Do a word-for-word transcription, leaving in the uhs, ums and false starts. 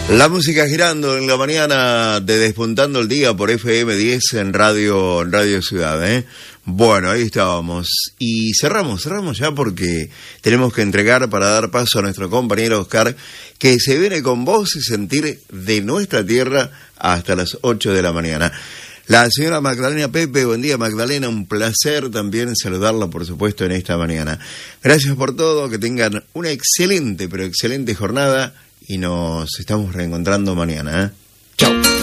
La música girando en la mañana de Despuntando el Día por F M diez en Radio, en Radio Ciudad, ¿eh? Bueno, ahí estábamos. Y cerramos, cerramos ya porque tenemos que entregar para dar paso a nuestro compañero Oscar, que se viene con Voz y Sentir de nuestra tierra hasta las ocho de la mañana. La señora Magdalena Pepe, buen día Magdalena, un placer también saludarla por supuesto en esta mañana. Gracias por todo, que tengan una excelente, pero excelente jornada y nos estamos reencontrando mañana, ¿eh? Chau.